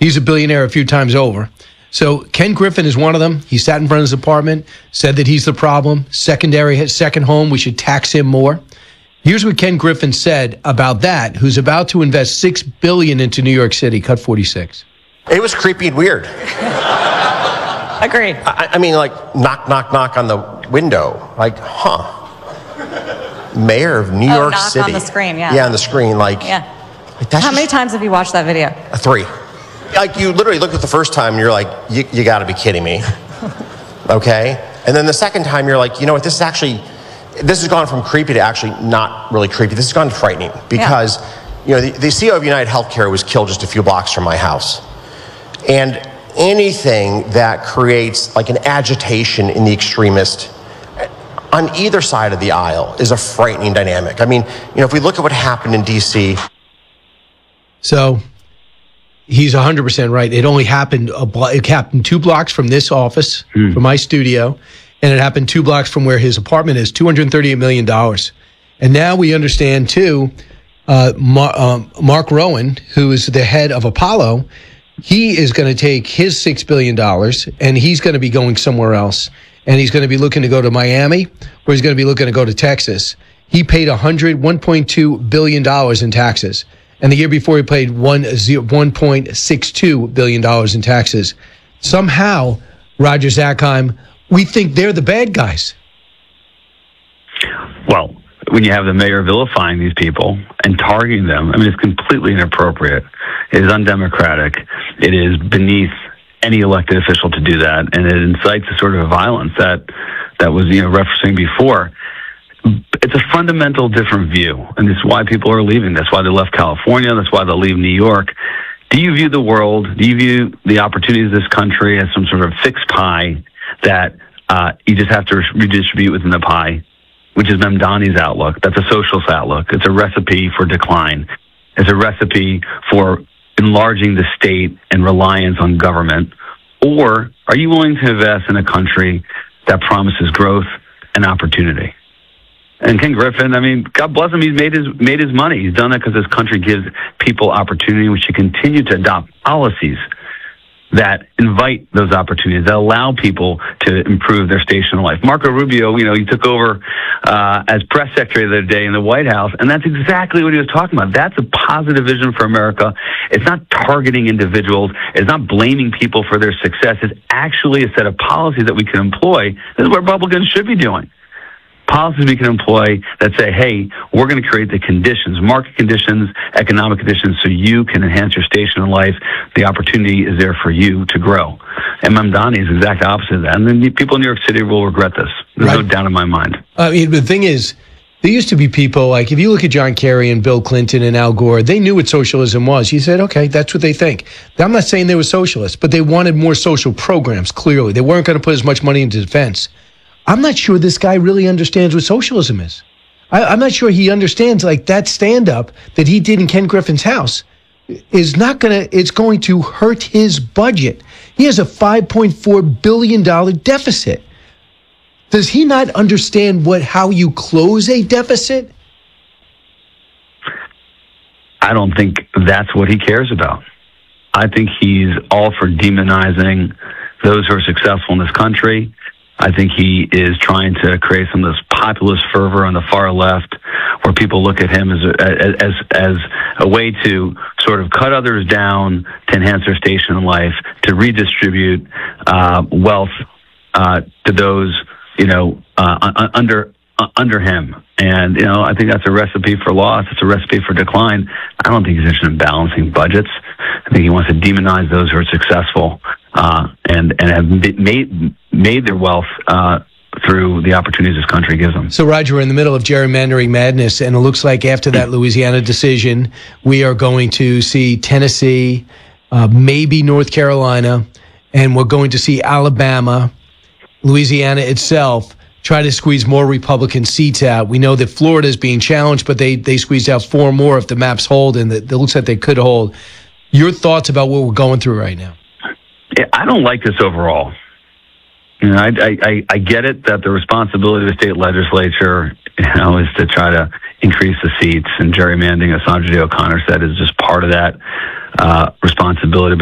He's a billionaire a few times over. So Ken Griffin is one of them. He sat in front of his apartment, said that he's the problem. Second home, we should tax him more. Here's what Ken Griffin said about that, who's about to invest $6 billion into New York City. Cut 46. It was creepy and weird. Agreed. I mean, like, knock on the window. Like, Mayor of New York knock City. on the screen, yeah. Yeah, on the screen, like. Yeah. Like that's How many times have you watched that video? 3. Like, you literally look at the first time and you're like, you got to be kidding me. Okay? And then the second time you're like, you know what, this has gone from creepy to actually not really creepy. This has gone frightening because, you know, the CEO of United Healthcare was killed just a few blocks from my house. And anything that creates like an agitation in the extremist on either side of the aisle is a frightening dynamic. I mean, you know, if we look at what happened in D.C. So he's 100% right. It only happened it happened 2 blocks from this office, from my studio, and it happened 2 blocks from where his apartment is, $238 million. And now we understand, too, Mark Rowan, who is the head of Apollo, he is going to take his $6 billion, and he's going to be going somewhere else. And he's going to be looking to go to Miami, or he's going to be looking to go to Texas. He paid $1.2 billion in taxes. And the year before, he paid $1.62 billion in taxes. Somehow, Roger Zakheim, we think they're the bad guys. Well, when you have the mayor vilifying these people and targeting them, I mean, it's completely inappropriate. It is undemocratic. It is beneath any elected official to do that, and it incites a sort of violence that was, you know, referencing before. It's a fundamental different view, and this is why people are leaving. That's why they left California. That's why they leave New York. Do you view the world, do you view the opportunities of this country as some sort of fixed pie that you just have to redistribute within the pie, which is Mamdani's outlook? That's a socialist outlook. It's a recipe for decline. It's a recipe for enlarging the state and reliance on government. Or are you willing to invest in a country that promises growth and opportunity? And Ken Griffin, I mean, God bless him, he's made his money. He's done that because this country gives people opportunity. We should continue to adopt policies that invite those opportunities, that allow people to improve their station in life. Marco Rubio, you know, he took over as press secretary the other day in the White House, and that's exactly what he was talking about. That's a positive vision for America. It's not targeting individuals. It's not blaming people for their success. It's actually a set of policies that we can employ. This is what Republicans should be doing. Policies we can employ that say, hey, we're going to create the conditions, market conditions, economic conditions, so you can enhance your station in life. The opportunity is there for you to grow. And Mamdani is the exact opposite of that. And then the people in New York City will regret this. There's no doubt in my mind. I mean, the thing is, there used to be people, like if you look at John Kerry and Bill Clinton and Al Gore, they knew what socialism was. You said, okay, that's what they think. I'm not saying they were socialists, but they wanted more social programs, clearly. They weren't going to put as much money into defense. I'm not sure this guy really understands what socialism is. I'm not sure he understands, like, that stand-up that he did in Ken Griffin's house is not going to, it's going to hurt his budget. He has a $5.4 billion deficit. Does he not understand how you close a deficit? I don't think that's what he cares about. I think he's all for demonizing those who are successful in this country. I think he is trying to create some of this populist fervor on the far left, where people look at him as a way to sort of cut others down, to enhance their station in life, to redistribute wealth to those, you know, under him. And, you know, I think that's a recipe for loss. It's a recipe for decline. I don't think he's interested in balancing budgets. I think he wants to demonize those who are successful and have made their wealth through the opportunities this country gives them. So, Roger, we're in the middle of gerrymandering madness, and it looks like after that Louisiana decision, we are going to see Tennessee, maybe North Carolina, and we're going to see Alabama, Louisiana itself, try to squeeze more Republican seats out. We know that Florida is being challenged, but they squeezed out 4 more if the maps hold, and it looks like they could hold. Your thoughts about what we're going through right now? Yeah, I don't like this overall. You know, I get it that the responsibility of the state legislature, you know, is to try to increase the seats, and gerrymandering, as Sandra Day O'Connor said, is just part of that responsibility.